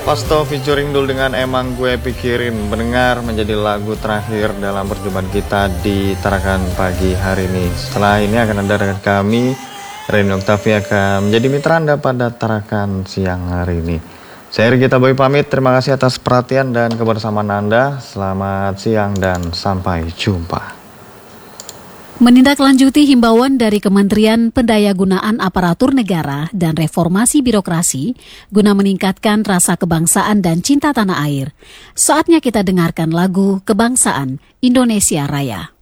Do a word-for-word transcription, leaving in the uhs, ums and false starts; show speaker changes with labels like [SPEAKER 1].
[SPEAKER 1] Pasto featuring Dul dengan Emang Gue Pikirin mendengar menjadi lagu terakhir dalam perjumpaan kita di Tarakan pagi hari ini. Setelah ini akan ada rekan kami, Reni Oktavia, akan menjadi mitra Anda pada Tarakan siang hari ini. Saya Rigita Boy pamit, terima kasih atas perhatian dan kebersamaan Anda. Selamat siang dan sampai jumpa.
[SPEAKER 2] Menindaklanjuti himbauan dari Kementerian Pendayagunaan Aparatur Negara dan Reformasi Birokrasi guna meningkatkan rasa kebangsaan dan cinta tanah air, saatnya kita dengarkan lagu Kebangsaan Indonesia Raya.